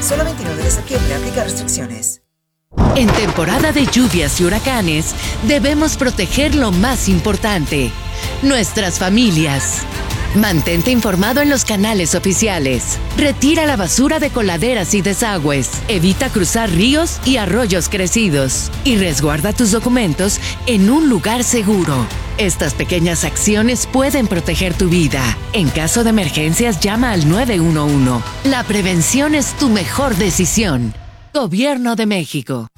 Solo 29 de septiembre. Aplica restricciones. En temporada de lluvias y huracanes, debemos proteger lo más importante: nuestras familias. Mantente informado en los canales oficiales. Retira la basura de coladeras y desagües. Evita cruzar ríos y arroyos crecidos. Y resguarda tus documentos en un lugar seguro. Estas pequeñas acciones pueden proteger tu vida. En caso de emergencias, llama al 911. La prevención es tu mejor decisión. Gobierno de México.